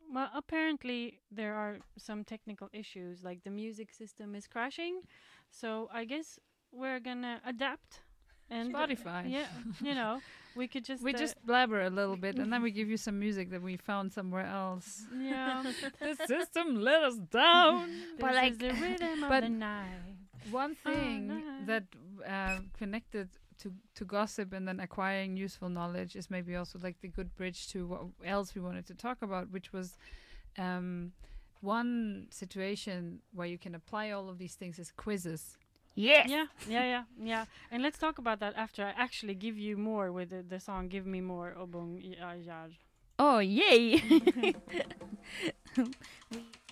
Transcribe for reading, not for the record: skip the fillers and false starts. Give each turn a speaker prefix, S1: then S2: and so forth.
S1: Well, apparently there are some technical issues, like the music system is crashing. So I guess we're gonna adapt, and
S2: Spotify.
S1: yeah, you know, we could just
S2: We just blabber a little bit and then we give you some music that we found somewhere else.
S1: yeah.
S2: The system let us down.
S1: This is the rhythm of
S2: but
S1: the night.
S2: one thing
S1: no.
S2: that connected to gossip and then acquiring useful knowledge is maybe also like the good bridge to what else we wanted to talk about, which was one situation where you can apply all of these things is quizzes.
S3: Yes.
S1: Yeah. And let's talk about that after I actually give you more with the song "Give Me More" Obong Yar.
S3: Oh, yay.